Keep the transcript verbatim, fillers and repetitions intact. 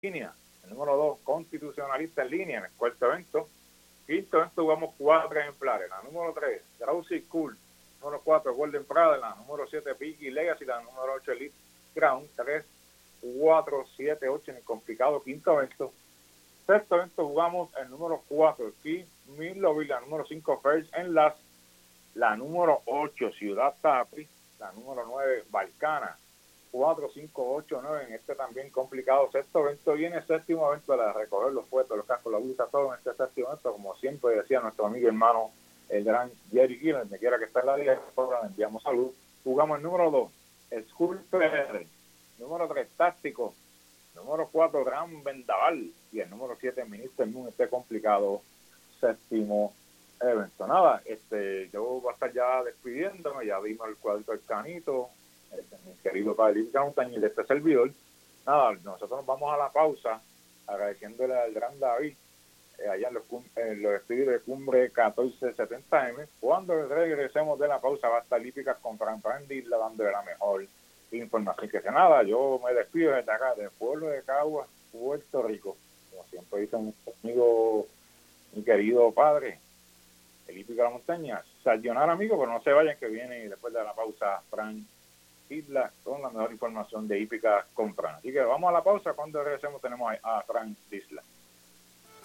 línea. El número dos, constitucionalista en línea en el cuarto evento. Quinto evento jugamos cuatro ejemplares. La número tres, Drowsy Cool. Número cuatro, Golden Prada. La número siete, Biggie Legacy. La número ocho, Elite Crown. tres, cuatro, siete, ocho en el complicado quinto evento. Sexto evento jugamos el número cuatro, Key Milloville. La número cinco, First Enlace. La número ocho, Ciudad Tapi. La número nueve, Balcana. cuatro, cinco, ocho, nueve en este también complicado sexto evento. Viene el séptimo evento de recoger los puestos, los cascos, la blusa, todo en este séptimo evento, como siempre decía nuestro amigo y hermano, el gran Jerry Gillen, me quiera que está en la liga, le enviamos salud. Jugamos el número dos, School P R, número tres, Táctico, número cuatro, Gran Vendaval, y el número siete, Minister Moon, este complicado séptimo evento. Nada, este, yo voy a estar ya despidiéndome, ya vimos el cuadrito del Canito, el, mi querido padre Montañez, de este servidor. Nada, nosotros nos vamos a la pausa agradeciéndole al gran David eh, allá en los, en los estudios de Cumbre catorce setenta eme. Cuando regresemos de la pausa va a estar Lípicas con Fran Brandy dándole la mejor información. Que sea nada, yo me despido desde acá, del pueblo de Caguas, Puerto Rico, como siempre dice mi amigo, mi querido padre el Hípico de la Montaña. Sayonara, amigos, pero no se vayan, que viene después de la pausa Fran Isla con la mejor información de hípica con Fran. Así que vamos a la pausa. Cuando regresemos tenemos a Fran Isla.